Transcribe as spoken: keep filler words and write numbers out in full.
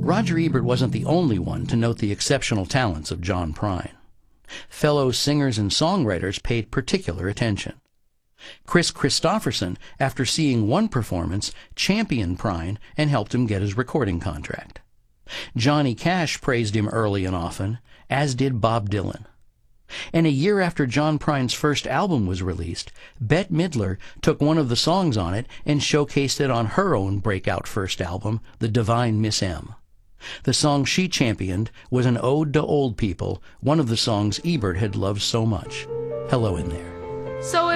Roger Ebert wasn't the only one to note the exceptional talents of John Prine. Fellow singers and songwriters paid particular attention. Chris Christopherson, after seeing one performance, championed Prine and helped him get his recording contract. Johnny Cash praised him early and often, as did Bob Dylan. And a year after John Prine's first album was released, Bette Midler took one of the songs on it and showcased it on her own breakout first album, The Divine Miss M. The song she championed was an ode to old people, one of the songs Ebert had loved so much. Hello in There. So